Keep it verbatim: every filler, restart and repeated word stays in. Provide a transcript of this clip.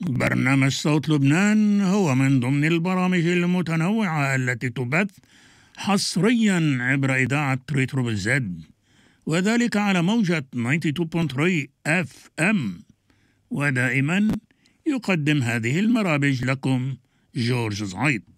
برنامج صوت لبنان هو من ضمن البرامج المتنوعة التي تبث حصريا عبر إذاعة ريترو بالزد، وذلك على موجة تسعة وتسعين فاصلة ثلاثة اف ام. ودائما يقدم هذه المرابج لكم جورج زعيط.